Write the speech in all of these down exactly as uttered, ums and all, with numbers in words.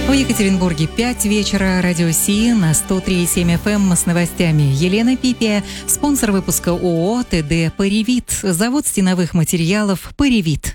В Екатеринбурге пять вечера. Радио Си на сто три и семь эф эм с новостями. Елена Пипия, спонсор выпуска ООО ТД «Паривит», завод стеновых материалов «Паривит».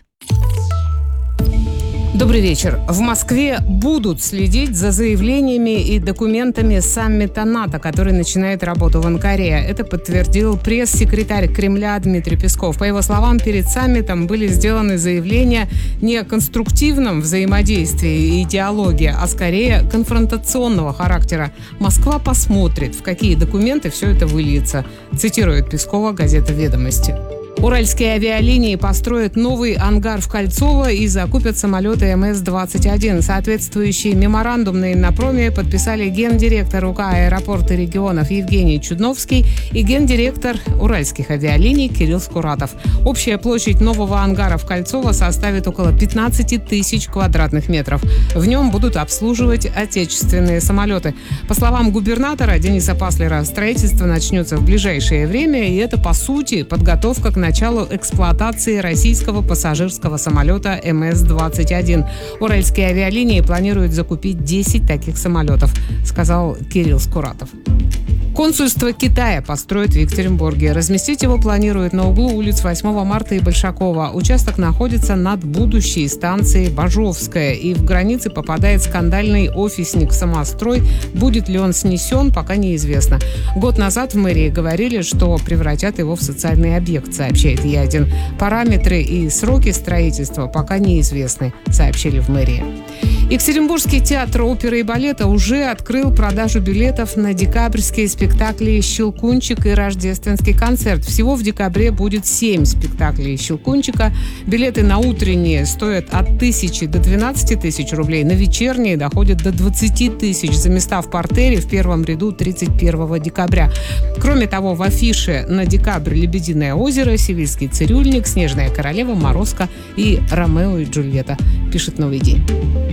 Добрый вечер. В Москве будут следить за заявлениями и документами саммита НАТО, который начинает работу в Анкаре. Это подтвердил пресс-секретарь Кремля Дмитрий Песков. По его словам, перед саммитом были сделаны заявления не о конструктивном взаимодействии и диалоге, а скорее конфронтационного характера. Москва посмотрит, в какие документы все это выльется, цитирует Пескова газета «Ведомости». Уральские авиалинии построят новый ангар в Кольцово и закупят самолеты эм эс двадцать один. Соответствующий меморандум на Иннопроме подписали гендиректор УК «Аэропорты регионов» Евгений Чудновский и гендиректор Уральских авиалиний Кирилл Скуратов. Общая площадь нового ангара в Кольцово составит около пятнадцать тысяч квадратных метров. В нем будут обслуживать отечественные самолеты. По словам губернатора Дениса Паслера, строительство начнется в ближайшее время, и это, по сути, подготовка к началу эксплуатации российского пассажирского самолета эм эс двадцать один. Уральские авиалинии планируют закупить десять таких самолетов, сказал Кирилл Скуратов. Консульство Китая построят в Екатеринбурге. Разместить его планируют на углу улиц восьмого марта и Большакова. Участок находится над будущей станцией Бажовская, и в границы попадает скандальный офисник «Самострой». Будет ли он снесен, пока неизвестно. Год назад в мэрии говорили, что превратят его в социальный объект, сообщает Ядин. Параметры и сроки строительства пока неизвестны, сообщили в мэрии. Екатеринбургский театр оперы и балета уже открыл продажу билетов на декабрьские спектакли «Щелкунчик» и рождественский концерт. Всего в декабре будет семь спектаклей «Щелкунчика». Билеты на утренние стоят от тысячи до двенадцати тысяч рублей, на вечерние доходят до двадцати тысяч за места в партере в первом ряду тридцать первого декабря. Кроме того, в афише на декабрь «Лебединое озеро», «Сивильский цирюльник», «Снежная королева», «Морозко» и «Ромео и Джульетта», пишет «Новый день».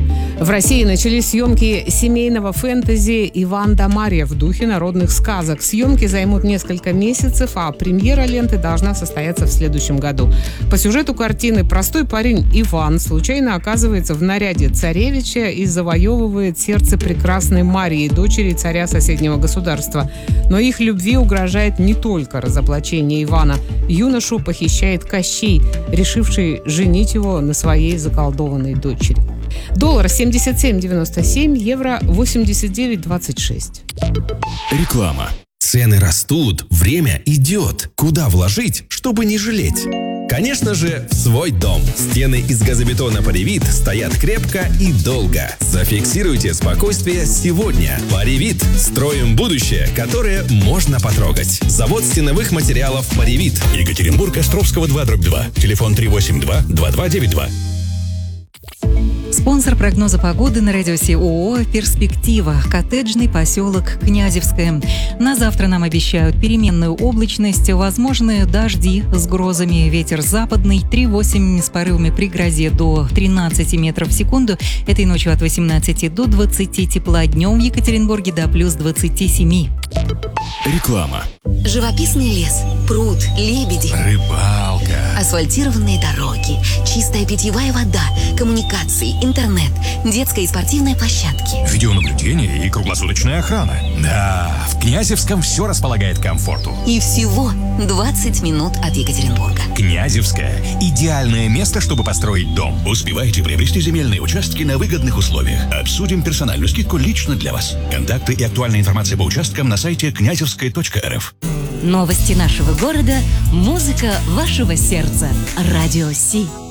В России начались съемки семейного фэнтези «Иван да Марья» в духе народных сказок. Съемки займут несколько месяцев, а премьера ленты должна состояться в следующем году. По сюжету картины простой парень Иван случайно оказывается в наряде царевича и завоевывает сердце прекрасной Марьи, дочери царя соседнего государства. Но их любви угрожает не только разоблачение Ивана. Юношу похищает Кощей, решивший женить его на своей заколдованной дочери. Доллар семьдесят семь девяносто семь, евро восемьдесят девять двадцать шесть. Реклама. Цены растут, время идет. Куда вложить, чтобы не жалеть? Конечно же, в свой дом. Стены из газобетона «Паривит» стоят крепко и долго. Зафиксируйте спокойствие сегодня. «Паривит» – строим будущее, которое можно потрогать. Завод стеновых материалов «Паривит». Екатеринбург, Островского два дробь два. Телефон три восемь два два два девять два. Спонсор прогноза погоды на радио Си ООО «Перспектива», коттеджный поселок Князевское. На завтра нам обещают переменную облачность, возможны дожди с грозами, ветер западный три-восемь с порывами при грозе до тринадцати метров в секунду. Этой ночью от восемнадцати до двадцати тепла, днем в Екатеринбурге до плюс двадцати семи. Реклама. Живописный лес, пруд, лебеди, Рыбалка. асфальтированные дороги, чистая питьевая вода, коммуникации, интернет, детская и спортивная площадки. Видеонаблюдение и круглосуточная охрана. Да, в Князевском все располагает к комфорту. И всего двадцать минут от Екатеринбурга. Князевская – идеальное место, чтобы построить дом. Успевайте приобрести земельные участки на выгодных условиях. Обсудим персональную скидку лично для вас. Контакты и актуальная информация по участкам на сайте князевская точка эр эф. Новости нашего города, музыка вашего сердца. Радио Си.